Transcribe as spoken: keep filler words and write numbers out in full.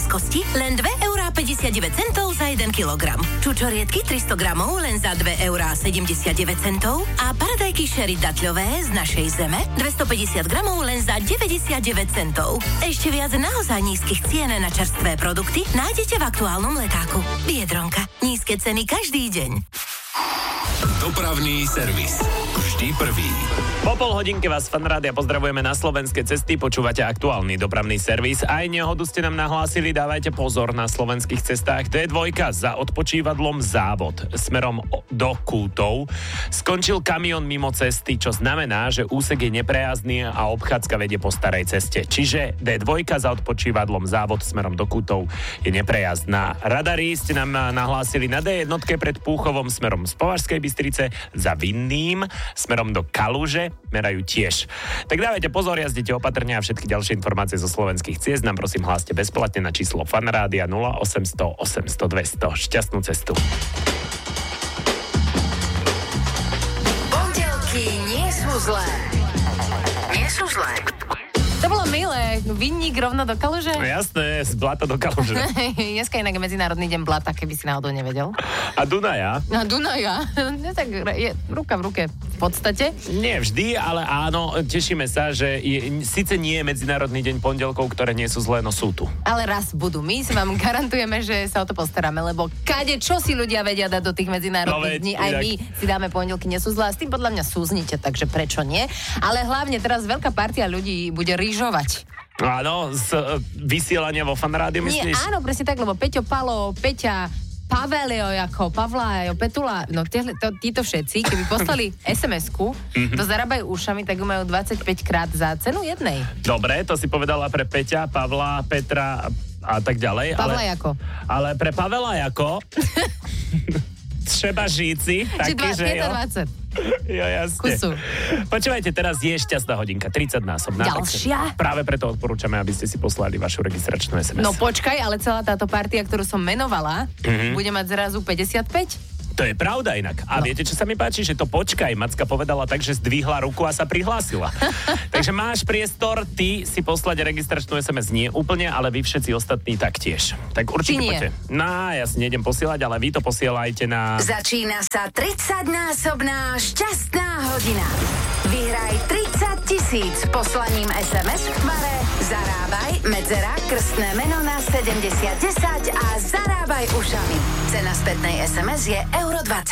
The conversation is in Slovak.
kosti len dve eurá päťdesiatdeväť centov za jeden kilogram. Čučoriedky tristo gramov len za dve eurá sedemdesiatdeväť centov a paradajky sherry datľové z našej zeme dvestopäťdesiat gramov len za deväťdesiatdeväť centov. Ešte viac naozaj nízkych cien na čerstvé produkty nájdete v aktuálnom letáku. Biedronka. Nízke ceny každý deň. Dopravný servis. Vždy prvý. Po pol hodinke vás Fan Rádia pozdravujeme na slovenské cesty, počúvate aktuálny dopravný servis. Aj nehodu ste nám nahlásili, dávajte pozor na slovenských cestách. dé dva za odpočívadlom Závod smerom do Kútov. Skončil kamión mimo cesty, čo znamená, že úsek je neprejazdný a obchádzka vedie po starej ceste. Čiže dé dva za odpočívadlom Závod smerom do Kútov je neprejazdná. Radari ste nám nahlásili na dé jedna pred Púchovom smerom z Považskej Bystrice, za Vinným smerom do Kaluže merajú tiež. Tak dávajte pozor, jazdite opatrne a všetky ďalšie informácie zo slovenských ciest nám prosím hláste bezplatne na číslo Fan Rádia nula osemsto osemsto dvesto. Šťastnú cestu. Pondelky nie sú zlé. Nie sú zlé. To bolo milé. Vinník rovno do Kaluže. No jasné, z Blata do Kaluže. Dneska inak je Medzinárodný deň Blata, keby si náhodou nevedel. A Dunaja? A Dunaja. No, tak je ruka v ruke v podstate. Nie vždy, ale áno, tešíme sa, že je, síce nie je Medzinárodný deň pondelkov, ktoré nie sú zlé, no sú tu. Ale raz budú. My si vám garantujeme, že sa o to postaráme, lebo kade čo si ľudia vedia dať do tých medzinárodných no, dní, aj inak. My si dáme pondelky, nie sú zlé. S tým podľa mňa súznite, takže prečo nie? Ale hlavne teraz veľká partia ľudí bude rýžovať. Áno, z uh, vysielania vo Fan Rádiu, myslíš? Nie, áno, presne tak, lebo Peťo Palo, Peťa, Pavelio, ako Pavla, Petula, no títo, títo všetci, keby poslali es em esku, to zarábajú ušami, tak ju majú dvadsaťpäť krát za cenu jednej. Dobre, to si povedala pre Peťa, Pavla, Petra a tak ďalej. Pavla ale, Jako. Ale pre Pavela Jako třeba žíci, taký, že jo. dvadsať Jo, jasne. Kusu. Počúvajte, teraz je šťastná hodinka, tridsať násobná. Ďalšia? Práve preto odporúčame, aby ste si poslali vašu registračnú es em es. No počkaj, ale celá táto partia, ktorú som menovala, mm-hmm. bude mať zrazu päťdesiatpäť? To je pravda inak. A no. Viete, čo sa mi páči? Že to počkaj. Macka povedala tak, že zdvihla ruku a sa prihlásila. Takže máš priestor, ty si poslať registračnú es em es. Nie úplne, ale vy všetci ostatní taktiež. Tak určite poďte. No, ja si nejdem posielať, ale vy to posielajte na... Začína sa tridsaťnásobná šťastná hodina. Vyhraj tridsať tisíc poslaním es em es v tvare Zarábaj, medzera, krstné meno na sedemdesiat desať a zarábaj ušami. Cena spätnej es em es je euro dvadsať.